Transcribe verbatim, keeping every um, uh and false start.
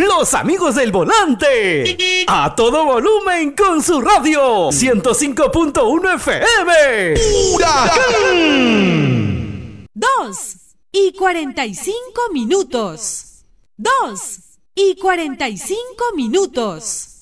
Los amigos del volante. A todo volumen con su radio. ciento cinco punto uno F M. ¡Huracán! Dos y cuarenta y cinco minutos. Dos y cuarenta y cinco minutos.